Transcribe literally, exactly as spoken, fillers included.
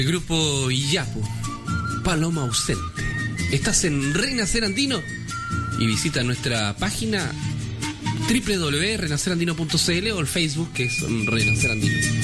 El grupo Iyapu, Paloma Ausente. Estás en Renacer Andino y visita nuestra página doble u doble u doble u punto renacer andino punto c l o el Facebook, que es Renacer Andino.